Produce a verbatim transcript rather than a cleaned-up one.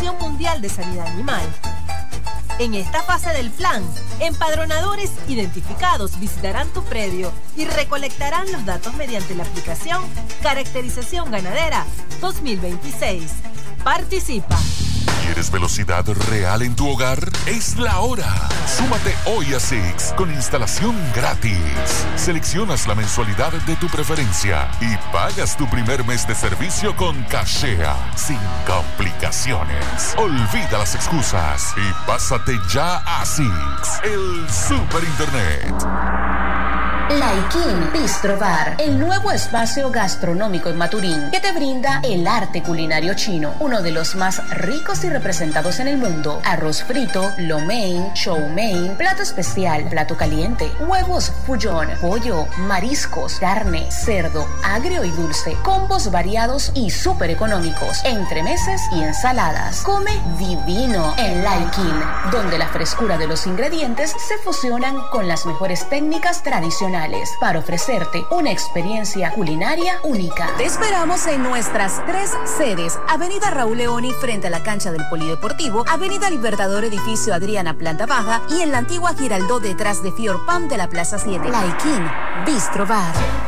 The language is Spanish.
Organización Mundial de Sanidad Animal. En esta fase del plan, empadronadores identificados visitarán tu predio y recolectarán los datos mediante la aplicación Caracterización Ganadera dos mil veintiséis. Participa. ¿Quieres velocidad real en tu hogar? Es la hora. Súmate hoy a Six con instalación gratis. Seleccionas la mensualidad de tu preferencia y pagas tu primer mes de servicio con Cashea, sin complicaciones. Olvida las excusas y pásate ya a Six, el super internet. Laikin Bistro Bar, el nuevo espacio gastronómico en Maturín que te brinda el arte culinario chino, uno de los más ricos y representados en el mundo. Arroz frito, lo mein, chow mein, plato especial, plato caliente, huevos fullón, pollo, mariscos, carne, cerdo, agrio y dulce, combos variados y súper económicos, entremeses y ensaladas. Come divino en Laikin, donde la frescura de los ingredientes se fusionan con las mejores técnicas tradicionales para ofrecerte una experiencia culinaria única. Te esperamos en nuestras tres sedes: Avenida Raúl Leoni frente a la cancha del Polideportivo, Avenida Libertador Edificio Adriana Planta Baja y en la antigua Giraldó detrás de Fiorpam de la Plaza siete. Laikin Bistro Bar.